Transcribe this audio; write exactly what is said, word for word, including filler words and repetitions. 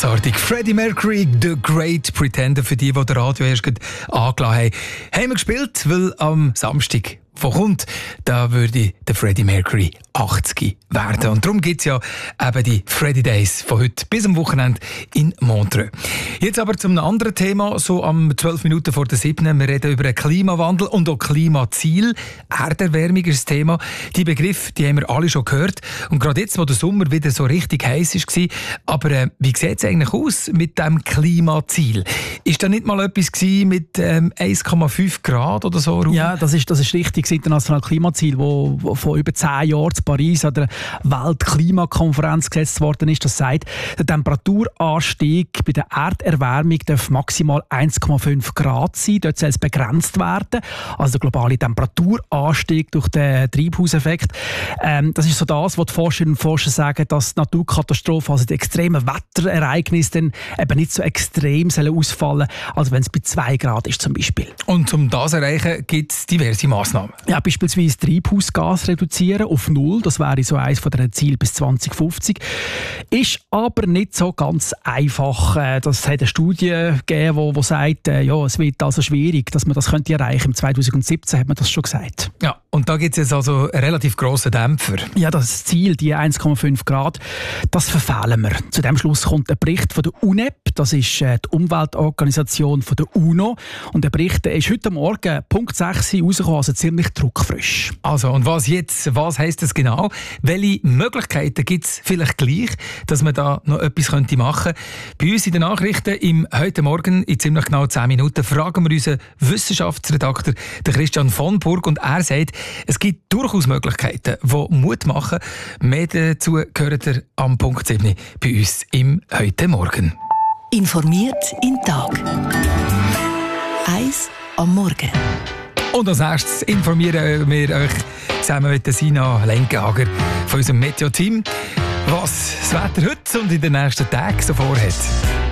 Grossartig. Freddie Mercury, The Great Pretender, für die, die den Radio erst angelassen haben. Haben wir gespielt, weil am Samstag, wo kommt, da würde der Freddie Mercury achtzig werden. Und darum gibt es ja eben die Freddie Days von heute bis am Wochenende in Montreux. Jetzt aber zum anderen Thema, so am zwölf Minuten vor der sieben. Wir reden über den Klimawandel und auch Klimaziel. Erderwärmung ist das Thema. Die Begriffe, die haben wir alle schon gehört. Und gerade jetzt, wo der Sommer wieder so richtig heiß war. Aber äh, wie sieht es eigentlich aus mit dem Klimaziel? Ist da nicht mal etwas gewesen mit ähm, eins Komma fünf Grad oder so? Ja, das ist, das ist richtig. Das internationale Klimaziel, das vor über zehn Jahren in Paris an der Weltklimakonferenz gesetzt worden ist, das sagt, der Temperaturanstieg bei der Erderwärmung darf maximal eins Komma fünf Grad sein. Dort soll es begrenzt werden. Also der globale Temperaturanstieg durch den Treibhauseffekt. Ähm, das ist so das, was die Forscherinnen und Forscher sagen, dass die Naturkatastrophen, also die extremen Wetterereignisse, dann eben nicht so extrem sollen ausfallen, als wenn es bei zwei Grad ist zum Beispiel. Und um das zu erreichen, gibt es diverse Massnahmen. Ja, beispielsweise Treibhausgas reduzieren auf null, das wäre so eines der Ziele bis zwanzig fünfzig. Ist aber nicht so ganz einfach. Das hat eine Studie gegeben, die sagt, ja, es wird also schwierig, dass man das könnte erreichen. Im zwanzig siebzehn hat man das schon gesagt. Ja, und da gibt es jetzt also einen relativ grossen Dämpfer. Ja, das Ziel, die eins Komma fünf Grad, das verfehlen wir. Zu dem Schluss kommt ein Bericht von der U N E P, das ist die Umweltorganisation von der UNO. Und der Bericht der ist heute Morgen Punkt sechs rausgekommen, also ziemlich druckfrisch. Also, und was jetzt, was heisst das genau? Welche Möglichkeiten gibt es vielleicht gleich, dass man da noch etwas könnte machen könnte? Bei uns in den Nachrichten im heute Morgen in ziemlich genau zehn Minuten fragen wir unseren Wissenschaftsredakteur, den Christian von Burg, und er sagt, es gibt durchaus Möglichkeiten, die Mut machen. Mehr dazu gehört ihr am Punkt sieben bei uns im heute Morgen. Informiert in Tag. Eins am Morgen. Und als nächstes informieren wir euch zusammen mit der Sina Lenkager von unserem Meteo-Team, was das Wetter heute und in den nächsten Tagen so vorhat.